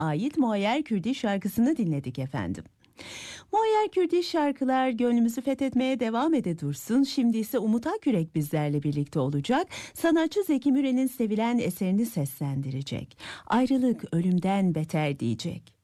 ait Muayyer Kürdi şarkısını dinledik efendim. Muayyer Kürdi şarkılar gönlümüzü fethetmeye devam ede dursun. Şimdi ise Umut Akürek bizlerle birlikte olacak. Sanatçı Zeki Müren'in sevilen eserini seslendirecek. Ayrılık ölümden beter diyecek.